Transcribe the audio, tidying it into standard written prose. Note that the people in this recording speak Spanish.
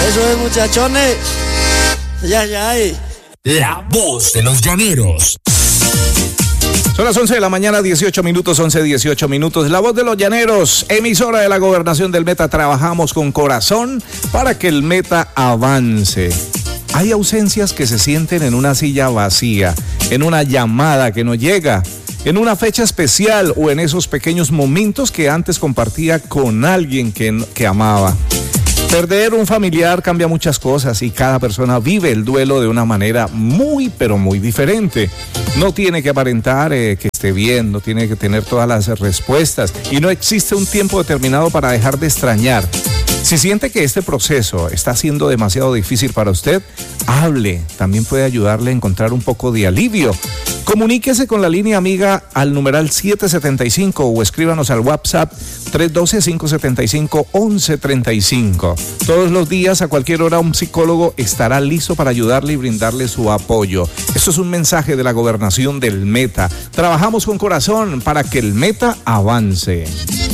Eso es, muchachones. Ya. La voz de los llaneros. Son las 11 de la mañana, 18 minutos, 18 minutos. La voz de los llaneros, emisora de la Gobernación del Meta. Trabajamos con corazón para que el Meta avance. Hay ausencias que se sienten en una silla vacía, en una llamada que no llega, en una fecha especial o en esos pequeños momentos que antes compartía con alguien que amaba. Perder un familiar cambia muchas cosas y cada persona vive el duelo de una manera muy, pero muy diferente. No tiene que aparentar que esté bien, no tiene que tener todas las respuestas y no existe un tiempo determinado para dejar de extrañar. Si siente que este proceso está siendo demasiado difícil para usted, hable. También puede ayudarle a encontrar un poco de alivio. Comuníquese con la línea amiga al numeral 775 o escríbanos al WhatsApp 312-575-1135. Todos los días, a cualquier hora, un psicólogo estará listo para ayudarle y brindarle su apoyo. Esto es un mensaje de la Gobernación del Meta. Trabajamos con corazón para que el Meta avance.